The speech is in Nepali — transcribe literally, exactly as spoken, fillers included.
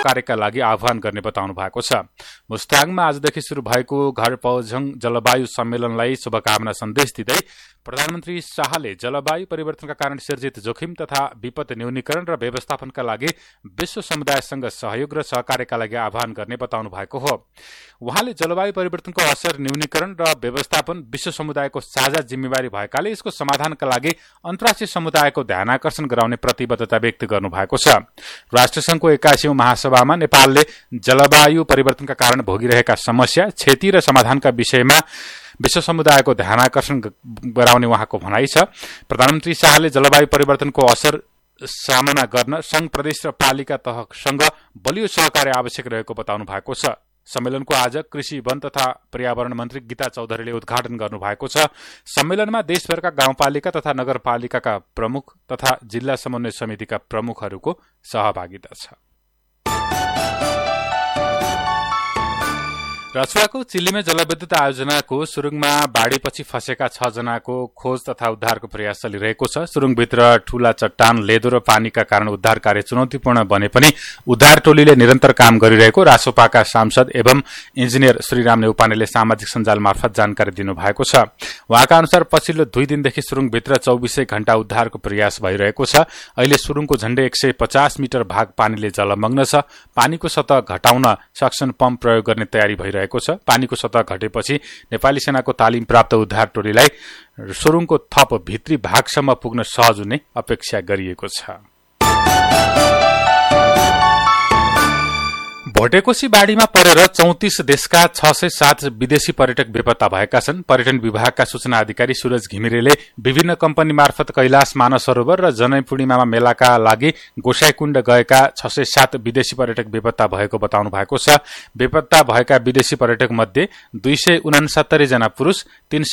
सहकार्यका लागि आह्वान गर्ने बताउनु भएको छ। मुस्ताङमा आजदेखि शुरू भएको घर पौझङ जलवायु सम्मेलनलाई शुभकामना सन्देश दिँदै प्रधानमन्त्री शाहले जलवायु परिवर्तनका कारण सिर्जित जोखिम तथा विपद न्यूनीकरण र व्यवस्थापनका लागि विश्व समुदायसँग सहयोग र सहकार्यका लागि आह्वान गर्ने बताउनु भएको हो। उहाँले जलवायु परिवर्तनको असर न्यूनीकरण र व्यवस्थापन विश्व समुदायको साझा जिम्मेवारी भएकाले यसको समाधानका लागि अन्तर्राष्ट्रिय समुदायको ध्यानाकर्षण गराउने प्रतिबद्धता व्यक्त गर्नु भएको छ। राष्ट्रसङ्घको एक्काइसौं महासभामा नेपालले जलवायु परिवर्तनका कारण भोगिरहेका समस्या, क्षति र समाधानका विषयमा विश्व समुदायको ध्यानाकर्षण गराउने उहाँको भनाइ छ। प्रधानमन्त्री शाहले जलवायु परिवर्तनको असर सामना गर्न संघ, प्रदेश र पालिका तहसँग बलियो सहकार्य आवश्यक रहेको बताउनु भएको छ। सम्मेलनको आज कृषि, वन तथा पर्यावरण मन्त्री गीता चौधरीले उद्घाटन गर्नु भएको छ। सम्मेलनमा देशभरका गाउँपालिका तथा नगरपालिकाका प्रमुख तथा जिल्ला समन्वय समितिका प्रमुखहरूको सहभागिता छ। रसुवाको चिल्लीमे जलविद्युत आयोजनाको सुरुङमा बाढीपछि फँसेका छ जनाको खोज तथा उद्धारको प्रयास चलिरहेको छ। सुरुङभित्र ठूला चट्टान, लेदो र पानीका कारण उद्धार कार्य चुनौतीपूर्ण बने पनि उद्धार टोलीले निरन्तर काम गरिरहेको रासोपाका सांसद एवं इन्जिनियर श्रीराम नेउपानेले सामाजिक सञ्जाल मार्फत जानकारी दिनुभएको छ। उहाँका अनुसार पछिल्लो दुई दिनदेखि सुरुङभित्र चौबिसै घण्टा उद्धारको प्रयास भइरहेको छ। अहिले सुरुङको झण्डै एक सय पचास मिटर भाग पानीले जलमग्न छ। पानीको सतह घटाउन सक्सन पम्प प्रयोग गर्ने तयारी भइरहेको छ। पानीको सतह घटेपछि नेपाली सेनाको तालिम प्राप्त उद्धार टोलीलाई सुरुङको थप भित्री भागसम्म पुग्न सहज हुने अपेक्षा गरिएको छ। भोटेकोशी बाढीमा परेर चौतिस देशका छ सय सात विदेशी पर्यटक बेपत्ता भएका छन्। पर्यटन विभागका सूचना अधिकारी सूरज घिमिरेले विभिन्न कम्पनी मार्फत कैलाश मानसरोवर र जनै पूर्णिमामा मेलाका लागि गोसाईकुण्ड गएका छ सय सात विदेशी पर्यटक बेपत्ता भएको बताउनु भएको छ। बेपत्ता भएका विदेशी पर्यटक मध्ये दुई सय उनासत्तरी जना पुरूष, तीन